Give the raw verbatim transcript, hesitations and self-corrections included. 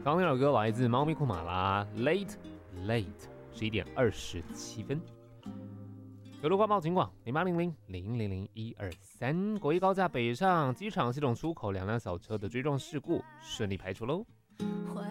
刚刚那首歌来自猫咪库马拉 Late Late 十一点二十七分。有路挂报警广零八零零零零零一二三，国一高架北上机场系统出口两辆小车的追撞事故顺利排除喽。